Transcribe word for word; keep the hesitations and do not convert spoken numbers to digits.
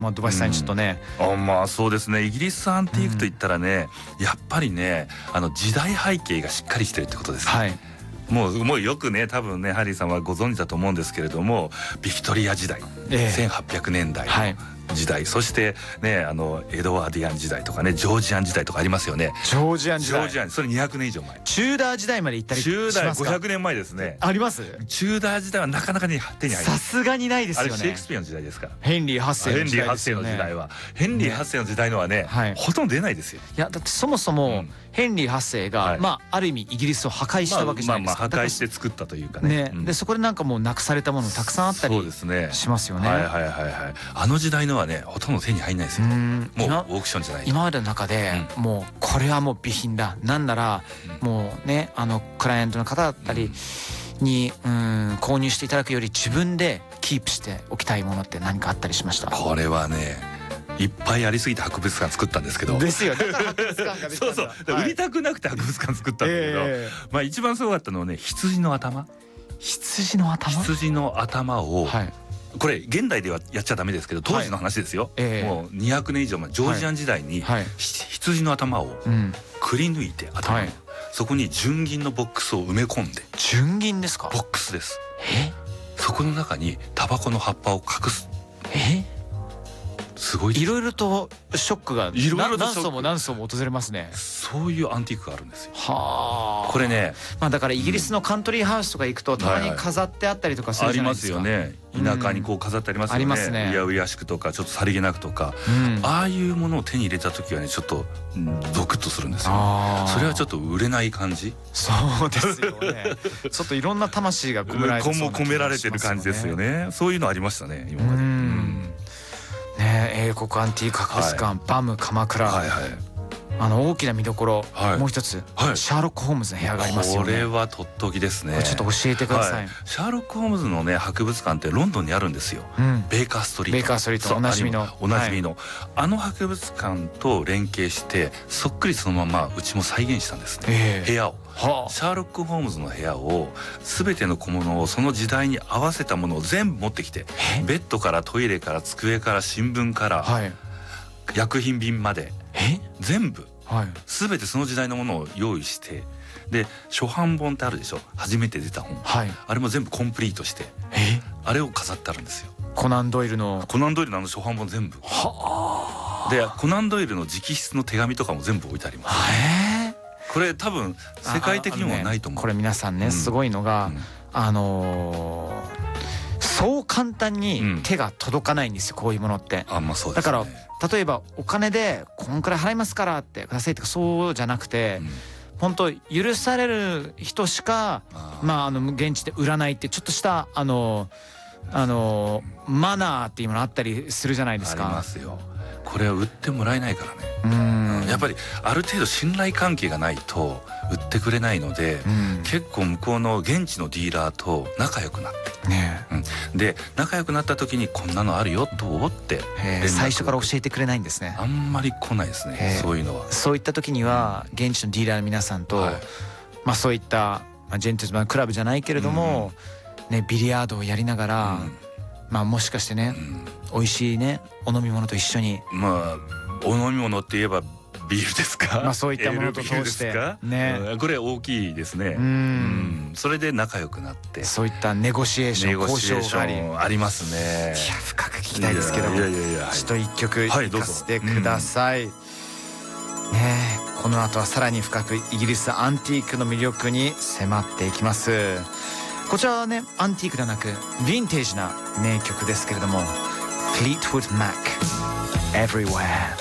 まあ土橋さんにちょっとね、 うん、あまあそうですね。イギリスアンティークといったらね、うん、やっぱりねあの時代背景がしっかりしてるってことですね。はい、もうもうよくね多分ねハリーさんはご存知だと思うんですけれども、ビクトリア時代、えー、せんはっぴゃくねんだいの、はい、時代、そしてねあのエドワーディアン時代とかねジョージアン時代とかありますよね。 ジョージアン時代、 ジョージアン、それにひゃくねん以上前、 チューダー時代まで行ったりしますか。 チューダーごひゃくねんまえですね。 あります。 チューダー時代はなかなかに手に入る。 さすがにないですよね。 あれシェイクスピアの時代ですから。 ヘンリーはっせいの時代ですよね。 ヘンリーはっせいの時代はヘンリーはっせいの時代のはね、はい、ほとんど出ないですよ。 いやだってそもそも、うん、ヘンリーはっせいが、はい、まあある意味イギリスを破壊したわけじゃないですか。 まあまあ破壊して作ったというかね。 ね、うん、でそこでなんかもうなくされたものたくさんあったりしますよね。 はいはいはいはい。あの時代のはねほとんど手に入んないですよ。もうオークションじゃない。 今までの中で、うん、もうこれはもう備品だ。なんなら、うん、もうねあのクライアントの方だったりに、うん、購入していただくより自分でキープしておきたいものって何かあったりしました？ これはねいっぱいありすぎて博物館作ったんですけど。 ですよ。だから博物館ができたんだ。 そうそう、はい、売りたくなくて博物館作ったんだけど、えー、まあ一番すごかったのはね羊の頭。 羊の頭。 羊の頭を、はい、これ現代ではやっちゃダメですけど当時の話ですよ。はい、えー、もうにひゃくねん以上前ジョージアン時代に、はい、羊の頭をくり抜いて頭、はい、そこに純銀のボックスを埋め込んで。 純銀ですか？ ボックスです。え？そこの中にタバコの葉っぱを隠す。 え？ すごい。 いろいろとショックが何層も何層も訪れますね。 そういうアンティークがあるんですよ。 はあ。 これね、 まあだからイギリスのカントリーハウスとか行くとたまに飾ってあったりとかするじゃないですか。 ありますよね。田舎にこう飾ってありますよね。ありますね。うやうやしくとかちょっとさりげなくとか、ああいうものを手に入れた時はねちょっとゾクッとするんですよ。それはちょっと売れない感じ。 そうですよね。ちょっといろんな魂が込められてそうな気がしますよね。 込められてる感じですよね。そういうのありましたね今まで。 ね、英国アンティーク博物館、はい、バム鎌倉、はいはい、あの大きな見どころ、はい、もう一つ、はい、シャーロック・ホームズの部屋がありますよね。 これはとっておきですね。 これちょっと教えてください。はい、 シャーロック・ホームズのね博物館ってロンドンにあるんですよ。うん、ベーカーストリート。 ベーカーストリートおなじみのおなじみの、はい、あの博物館と連携してそっくりそのままうちも再現したんですね。えー、部屋を。はあ、シャーロック・ホームズの部屋を全ての小物をその時代に合わせたものを全部持ってきて、ベッドからトイレから机から新聞から、はい、薬品便まで全部、はい、全てその時代のものを用意して、で初版本ってあるでしょ、初めて出た本、はい、あれも全部コンプリートしてあれを飾ってあるんですよ。 コナン・ドイルのコナン・ドイルのあの初版本全部はあ。でコナン・ドイルの直筆の手紙とかも全部置いてあります。へえ。これ多分世界的にもないと思う。 これ皆さんね、すごいのがあのそう簡単に手が届かないんですよ、こういうものって。 あ、まあそうですね。 だから例えばお金でこんくらい払いますからってくださいとかそうじゃなくて、本当許される人しかまああの現地で売らないってちょっとしたあのあのマナーっていうものあったりするじゃないですか。 ありますよ。これは売ってもらえないからね。うん、やっぱりある程度信頼関係がないと売ってくれないので、うん、結構向こうの現地のディーラーと仲良くなって、ね、うん、で仲良くなった時にこんなのあるよと思って最初から教えてくれないんですね。 あんまり来ないですね、そういうのは。 そういった時には現地のディーラーの皆さんと、はい、まあそういった、まあ、ジェントルマンクラブじゃないけれども、うん、ね、ビリヤードをやりながら、うん、まあもしかしてね、うん、美味しいねお飲み物と一緒に、 まあお飲み物って言えばビールですか。 まあそういったものと通してね、うん、これ大きいですね。うん、うん、それで仲良くなって、 そういったネゴシエーション、交渉がありありますね。 いや深く聞きたいですけども、ちょっと一曲聴かせてください。はい、うん、ね、この後はさらに深くイギリスアンティークの魅力に迫っていきます。こちらはねアンティークではなくヴィンテージな名曲ですけれども、フリートウッドマック Everywhere。